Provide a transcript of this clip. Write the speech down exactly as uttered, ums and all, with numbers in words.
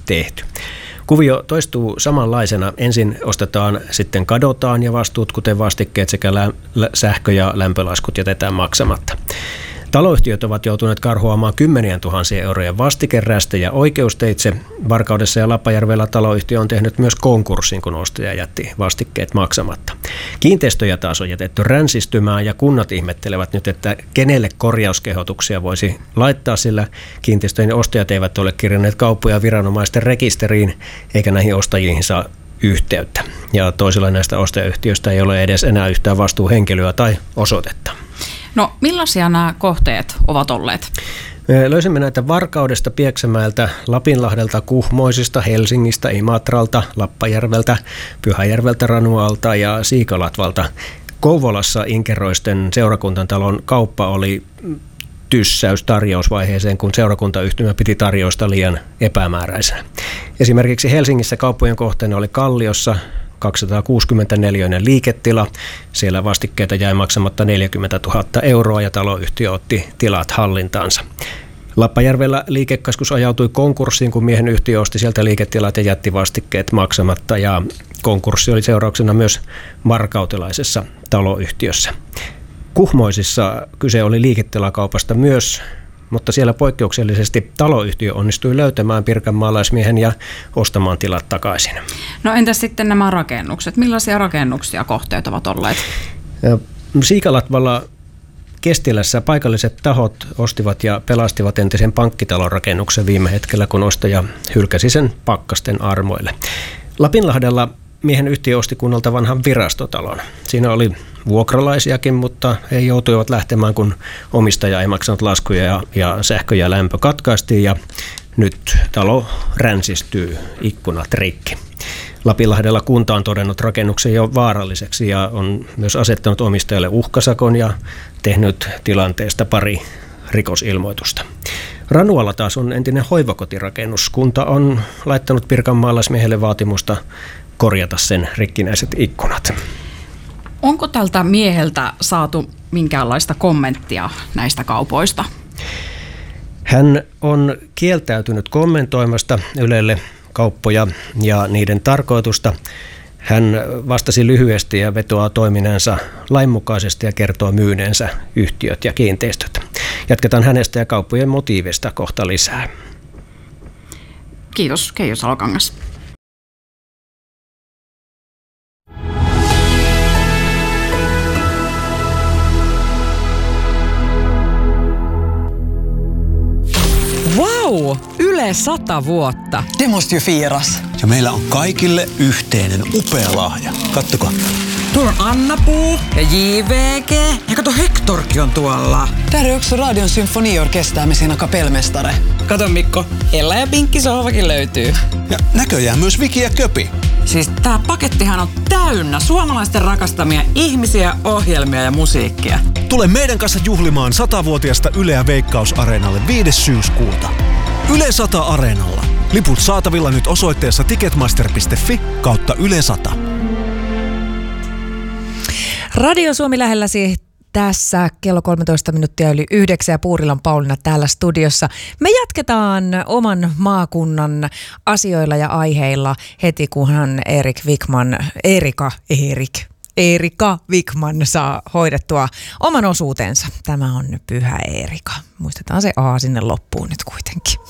tehty. Kuvio toistuu samanlaisena. Ensin ostetaan, sitten kadotaan ja vastuut, kuten vastikkeet sekä lä- sähkö- ja lämpölaskut jätetään maksamatta. Taloyhtiöt ovat joutuneet karhuamaan kymmenien tuhansien eurojen vastikerästejä oikeusteitse. Varkaudessa ja Lappajärvellä taloyhtiö on tehnyt myös konkurssin, kun ostaja jätti vastikkeet maksamatta. Kiinteistöjä taas on jätetty ränsistymään ja kunnat ihmettelevät nyt, että kenelle korjauskehotuksia voisi laittaa, sillä kiinteistöjen ostajat eivät ole kirjanneet kauppoja viranomaisten rekisteriin eikä näihin ostajiin saa yhteyttä. Ja toisilla näistä ostajayhtiöistä ei ole edes enää yhtään vastuuhenkilöä tai osoitetta. No millaisia nämä kohteet ovat olleet? Me löysimme näitä Varkaudesta, Pieksämäeltä, Lapinlahdelta, Kuhmoisista, Helsingistä, Imatralta, Lappajärveltä, Pyhäjärveltä, Ranualta ja Siikalatvalta. Kouvolassa Inkeroisten seurakuntatalon kauppa oli tyssäys tarjousvaiheeseen, kun seurakuntayhtymä piti tarjousta liian epämääräisenä. Esimerkiksi Helsingissä kauppojen kohteena oli Kalliossa kaksisataakuusikymmentäneljä liiketila. Siellä vastikkeita jäi maksamatta neljäkymmentätuhatta euroa ja taloyhtiö otti tilat hallintaansa. Lappajärvellä liikekeskus ajautui konkurssiin, kun miehen yhtiö osti sieltä liiketilat ja jätti vastikkeet maksamatta. Ja konkurssi oli seurauksena myös varkautelaisessa taloyhtiössä. Kuhmoisissa kyse oli liiketilakaupasta myös, mutta siellä poikkeuksellisesti taloyhtiö onnistui löytämään pirkanmaalaismiehen ja ostamaan tilat takaisin. No entäs sitten nämä rakennukset? Millaisia rakennuksia kohteet ovat olleet? Siikalatvalla Kestilässä paikalliset tahot ostivat ja pelastivat entisen pankkitalon rakennuksen viime hetkellä, kun ostaja hylkäsi sen pakkasten armoille. Lapinlahdella miehen yhtiö osti kunnalta vanhan virastotalon. Siinä oli vuokralaisiakin, mutta he joutuivat lähtemään, kun omistaja ei maksanut laskuja ja, ja sähkö ja lämpö katkaistiin ja nyt talo ränsistyy, ikkunat rikki. Lapinlahdella kunta on todennut rakennuksen jo vaaralliseksi ja on myös asettanut omistajalle uhkasakon ja tehnyt tilanteesta pari rikosilmoitusta. Ranualla taas on entinen hoivakotirakennus. Kunta on laittanut pirkanmaalaismiehelle vaatimusta korjata sen rikkinäiset ikkunat. Onko tältä mieheltä saatu minkäänlaista kommenttia näistä kaupoista? Hän on kieltäytynyt kommentoimasta Ylelle kauppoja ja niiden tarkoitusta. Hän vastasi lyhyesti ja vetoaa toimineensa lainmukaisesti ja kertoo myyneensä yhtiöt ja kiinteistöt. Jatketaan hänestä ja kauppojen motiivista kohta lisää. Kiitos, Keijo Salokangas. Wow! Yle sata vuotta. Det måste ju firas. Ja meillä on kaikille yhteinen upea lahja. Kattokaa. Tuolla on Anna-Puu ja J V G. Ja kato, Hektorkin on tuolla. Där är också Radion symfoniorkester med sina kapellmästare. Kato Mikko, Ella ja Pinkki sohvakin löytyy. Ja näköjään myös Viki ja Köpi. Siis tää pakettihan on täynnä suomalaisten rakastamia ihmisiä, ohjelmia ja musiikkia. Tule meidän kanssa juhlimaan satavuotiaasta Yleä Veikkaus-areenalle viides syyskuuta. Yle sata Areenalla. Liput saatavilla nyt osoitteessa ticketmaster piste fi kautta Yle sata. Radio Suomi lähelläsi tässä kello kolmetoista minuuttia yli yhdeksän ja Puurilan Pauliina täällä studiossa. Me jatketaan oman maakunnan asioilla ja aiheilla heti, kunhan Erik Wickman, Erika, Erik, Erika Wickman saa hoidettua oman osuutensa. Tämä on Pyhä Erika. Muistetaan se A sinne loppuun nyt kuitenkin.